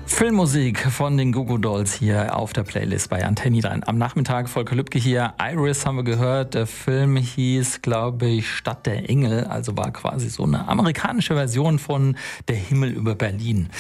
Filmmusik von den Goo Goo Dolls hier auf der Playlist bei Antenne Niederrhein. Am Nachmittag Volker Lübcke hier. Iris haben wir gehört. Der Film hieß, glaube ich, Stadt der Engel. Also war quasi so eine amerikanische Version von Der Himmel über Berlin.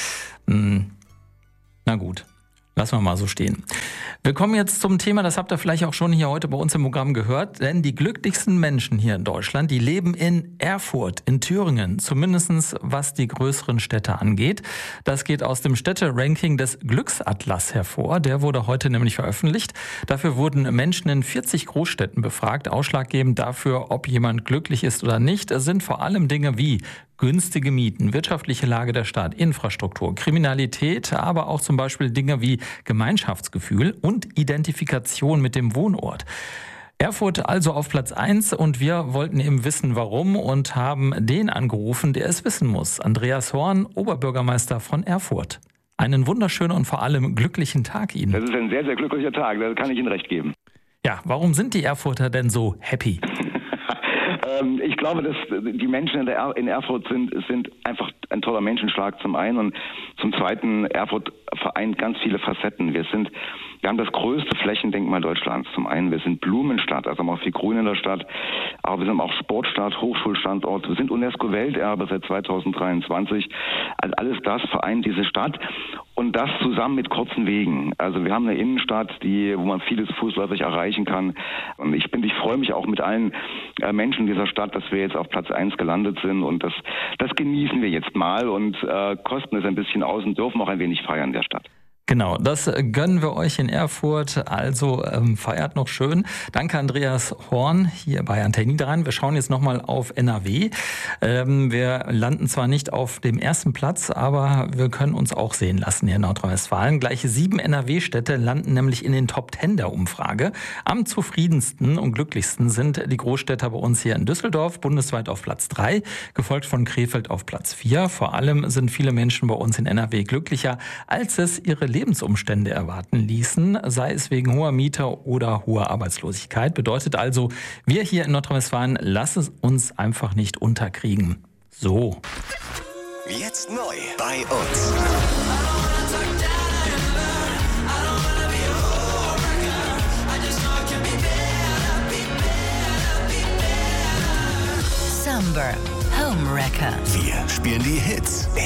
Na gut, lassen wir mal so stehen. Wir kommen jetzt zum Thema, das habt ihr vielleicht auch schon hier heute bei uns im Programm gehört, denn die glücklichsten Menschen hier in Deutschland, die leben in Erfurt, in Thüringen, zumindest was die größeren Städte angeht. Das geht aus dem Städte-Ranking des Glücksatlas hervor, der wurde heute nämlich veröffentlicht. Dafür wurden Menschen in 40 Großstädten befragt. Ausschlaggebend dafür, ob jemand glücklich ist oder nicht, sind vor allem Dinge wie günstige Mieten, wirtschaftliche Lage der Stadt, Infrastruktur, Kriminalität, aber auch zum Beispiel Dinge wie Gemeinschaftsgefühl und Identifikation mit dem Wohnort. Erfurt also auf Platz 1 und wir wollten eben wissen, warum und haben den angerufen, der es wissen muss. Andreas Horn, Oberbürgermeister von Erfurt. Einen wunderschönen und vor allem glücklichen Tag Ihnen. Das ist ein sehr, sehr glücklicher Tag, da kann ich Ihnen recht geben. Ja, warum sind die Erfurter denn so happy? Ich glaube, dass die Menschen in Erfurt sind einfach ein toller Menschenschlag zum einen und zum zweiten, Erfurt vereint ganz viele Facetten. Wir haben das größte Flächendenkmal Deutschlands. Zum einen, wir sind Blumenstadt, also haben auch viel Grün in der Stadt, aber wir sind auch Sportstadt, Hochschulstandort, wir sind UNESCO-Welterbe seit 2023. Also alles das vereint diese Stadt und das zusammen mit kurzen Wegen. Also wir haben eine Innenstadt, wo man vieles fußläufig erreichen kann. Und ich freue mich auch mit allen Menschen dieser Stadt, dass wir jetzt auf Platz 1 gelandet sind und das genießen wir jetzt mal und kosten es ein bisschen aus und dürfen auch ein wenig feiern der Stadt. Genau, das gönnen wir euch in Erfurt, also feiert noch schön. Danke Andreas Horn hier bei Antenne Niederrhein. Wir schauen jetzt nochmal auf NRW. Wir landen zwar nicht auf dem ersten Platz, aber wir können uns auch sehen lassen hier in Nordrhein-Westfalen. Gleiche 7 NRW-Städte landen nämlich in den Top 10 der Umfrage. Am zufriedensten und glücklichsten sind die Großstädter bei uns hier in Düsseldorf, bundesweit auf Platz 3, gefolgt von Krefeld auf Platz 4. Vor allem sind viele Menschen bei uns in NRW glücklicher, als es ihre Lebensumstände erwarten ließen, sei es wegen hoher Miete oder hoher Arbeitslosigkeit. Bedeutet also, wir hier in Nordrhein-Westfalen lassen uns einfach nicht unterkriegen. So. Jetzt neu bei uns. Summer Home Wrecker. Wir spielen die Hits